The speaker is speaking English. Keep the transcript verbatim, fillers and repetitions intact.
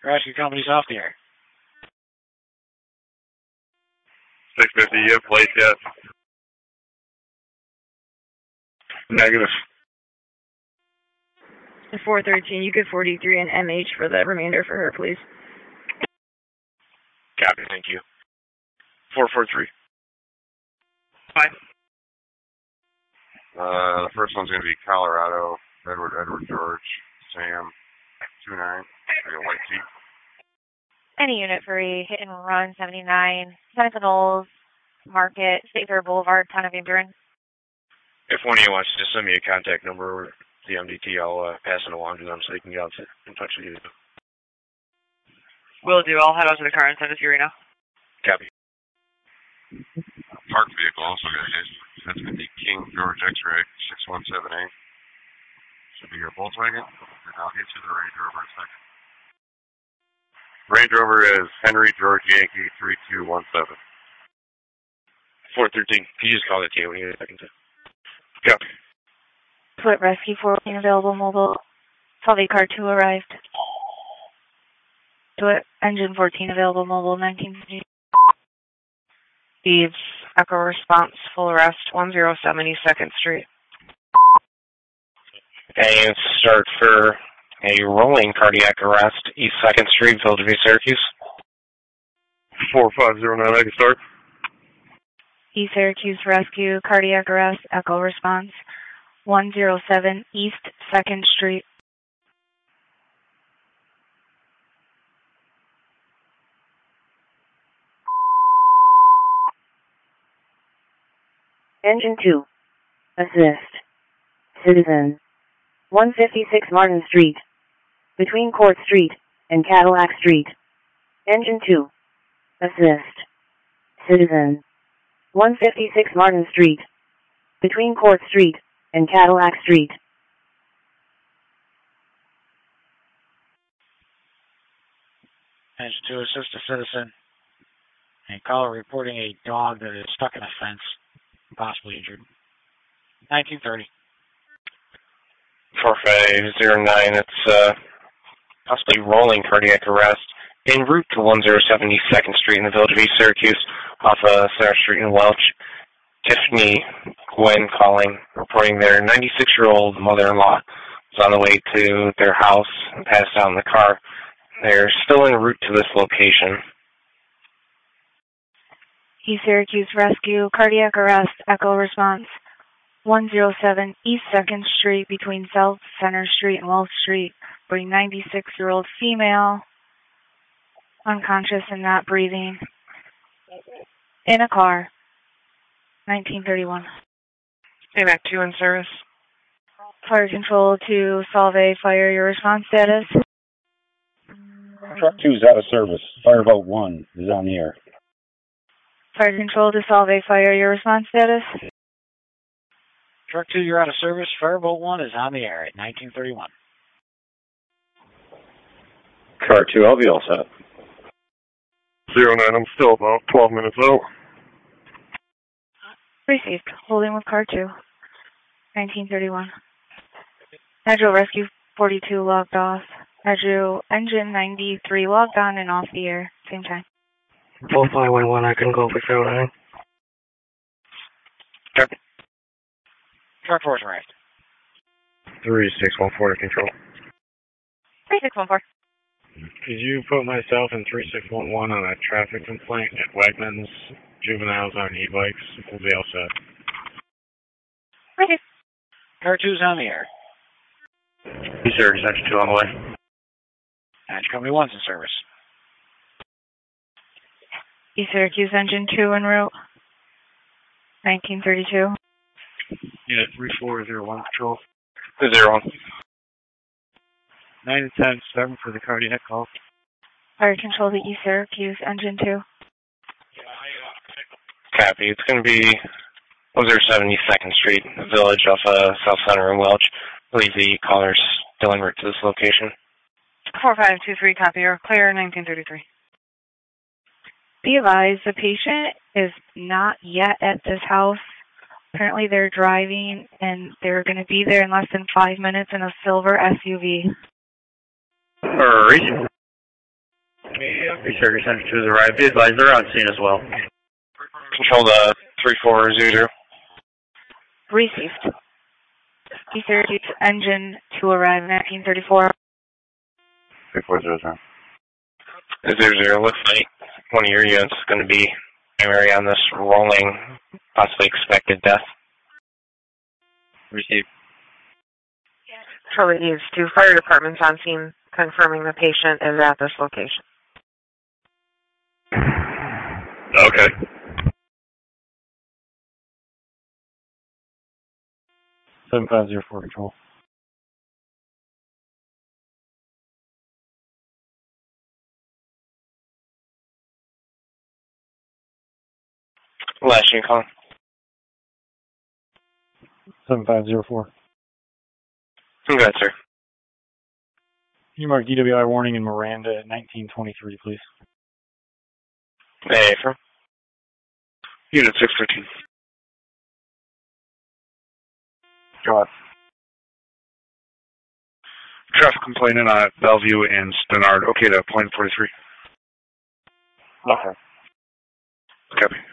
Rescue company's off the air. six fifty, you have plates yet? Negative. four thirteen, you get forty-three and M H for the remainder for her, please. Copy, thank you. four four three. Hi. Uh, the first one's going to be Colorado, Edward, Edward, George, Sam, two nine, a white seat. Any unit for a hit and run, seventy-nine, Seneca Knolls, Market, State Fair Boulevard, Town of Van Buren. If one of you wants to just send me a contact number or the M D T, I'll uh, pass it along to them so they can get out in touch with you. Will do. I'll head out to the car and send it to you right now. Copy. Parked vehicle also got hit. That's going to be King George X-Ray, six one seven eight. Should be your Volkswagen, and I'll get you the Range Rover in a second. Range Rover is Henry George Yankee three two one seven. four thirteen. Can you just call that T when you get a second? Copy. Foot Rescue fourteen available mobile. Salve car two arrived. Foot Engine fourteen available mobile, nineteen fifty. Thieves, Echo Response, full arrest, one oh seven East second Street. And start for a rolling cardiac arrest, East second Street, Village View, Syracuse. four five zero nine, I can start. East Syracuse Rescue, cardiac arrest, Echo Response, one oh seven East second Street. Engine two. Assist. Citizen. one fifty-six Martin Street. Between Court Street and Cadillac Street. Engine two. Assist. Citizen. one fifty-six Martin Street. Between Court Street and Cadillac Street. Engine two, assist a citizen. A caller reporting a dog that is stuck in a fence, possibly injured. nineteen thirty. four five zero nine, it's uh, possibly rolling cardiac arrest en route to one oh seven East second Street in the Village of East Syracuse off uh, Center Street in Welch. Tiffany Gwen calling, reporting their ninety-six-year-old mother-in-law was on the way to their house and passed out in the car. They're still en route to this location. East Syracuse Rescue, cardiac arrest, Echo Response, one oh seven East second Street between South Center Street and Welch Street, for a ninety-six-year-old female, unconscious and not breathing, in a car, nineteen thirty-one. A MAC two in service. Fire control to Salve, fire, your response status. Truck two is out of service. Fireboat one is on the air. Fire control to Salve, fire, your response status. Truck two, you're out of service. Fireboat one is on the air at nineteen thirty-one. Car two, I'll be all set. Zero nine, I'm still about twelve minutes out. Received. Holding with car two. nineteen thirty-one. Nitro Rescue forty-two logged off. Nitro Engine ninety-three logged on and off the air. Same time. four five one one, I can go for zero nine. Truck. Truck four is arrived. three six one four to control. three six one four. Could you put myself in three six one one on a traffic complaint at Wegmans, juveniles on e-bikes? We'll be all set. Ready. Car two's on the air. East Syracuse, Engine two on the way. Engine Company one's in service. East Syracuse Engine two en route. nineteen thirty-two. Unit three four zero one control. Zero one. nine to ten, seven for the cardiac call. Fire control to East Syracuse Engine two. Copy. It's going to be one oh seven East second Street, Village off uh, South Center in Welch. I believe the caller's still en route to this location. four five two three, copy. You're clear, nineteen thirty-three. Be advised, the patient is not yet at this house. Apparently they're driving, and they're going to be there in less than five minutes in a silver S U V. Hurry. Research Center two has arrived. Be advised, they're on scene as well. Control the three four zero zero. Received. East Syracuse engine to arrive nineteen thirty-four. three four zero zero. Zero zero, looks like one of your units is going to be primary on this rolling, possibly expected death. Received. Charlie Eves, two fire departments on scene confirming the patient is at this location. Okay. seven five zero four control. Last unit calling. seven five zero four. Go ahead, sir. Can you mark D W I warning in Miranda at nineteen twenty-three, please? Hey, from Unit six thirteen. Go on. Traffic complainant on Bellevue and Stenard. Okay to point forty-three. Okay. Copy.